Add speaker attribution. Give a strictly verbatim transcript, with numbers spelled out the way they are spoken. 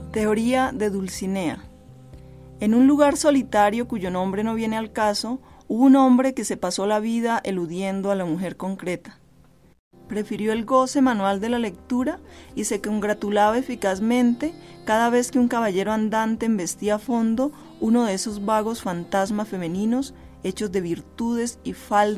Speaker 1: Teoría de Dulcinea. En un lugar solitario cuyo nombre no viene al caso, hubo un hombre que se pasó la vida eludiendo a la mujer concreta. Prefirió el goce manual de la lectura y se congratulaba eficazmente cada vez que un caballero andante embestía a fondo uno de esos vagos fantasmas femeninos hechos de virtudes y faldas